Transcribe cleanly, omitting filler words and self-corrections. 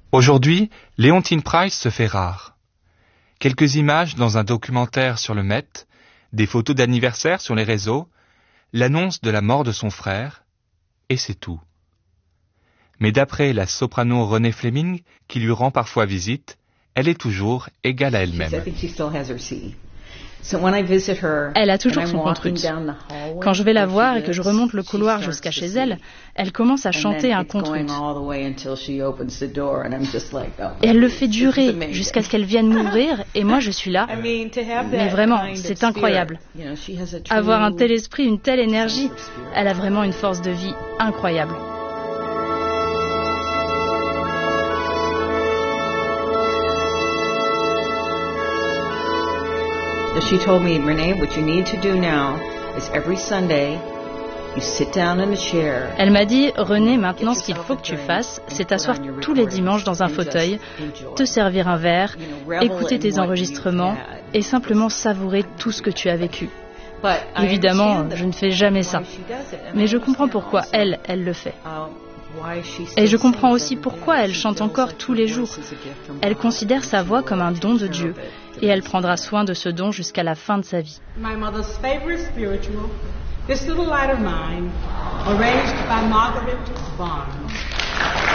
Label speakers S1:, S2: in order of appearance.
S1: Aujourd'hui, Leontyne Price se fait rare. Quelques images dans un documentaire sur le Met, des photos d'anniversaire sur les réseaux, l'annonce de la mort de son frère, et c'est tout. Mais d'après la soprano Renée Fleming, qui lui rend parfois visite, elle est toujours égale à elle-même.
S2: Elle a toujours son conte-russe. Quand je vais la voir et que je remonte le couloir jusqu'à chez elle, elle commence à chanter un conte-russe. Et elle le fait durer jusqu'à ce qu'elle vienne m'ouvrir, et moi je suis là. Mais vraiment, c'est incroyable. Avoir un tel esprit, une telle énergie, elle a vraiment une force de vie incroyable.
S3: She told me, Renee, what you need to do now is every Sunday, you sit down in a chair.
S2: Elle m'a dit, Renée, maintenant ce qu'il faut que tu fasses, c'est t'asseoir tous les dimanches dans un fauteuil, te servir un verre, écouter tes enregistrements et simplement savourer tout ce que tu as vécu. Évidemment, je ne fais jamais ça. Mais je comprends pourquoi elle le fait. Et je comprends aussi pourquoi elle chante encore tous les jours. Elle considère sa voix comme un don de Dieu et elle prendra soin de ce don jusqu'à la fin de sa vie.
S4: My mother's favorite spiritual, This Little Light of Mine, arranged by Margaret Barnes.